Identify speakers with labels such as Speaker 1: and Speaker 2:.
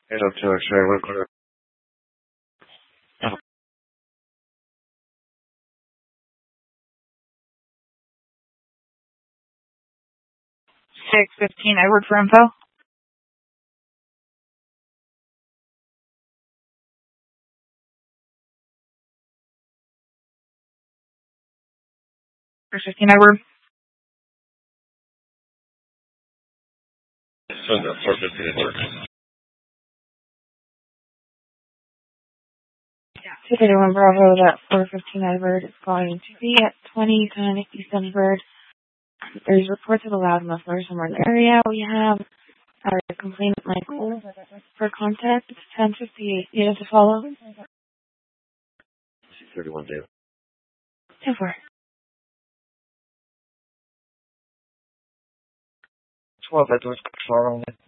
Speaker 1: Head up to X-ray, we're going to... 615 Edward for info. For 15 Edward. So the 415 Edward. Yeah. 231 Bravo, that 415 Edward is going to be at 2010 East Edward. There's reports of a loud muffler somewhere in the area. We have our complainant Michael for contact. It's 1058. You have to follow. 31 Dave. 2-4. 12 Edwards, follow.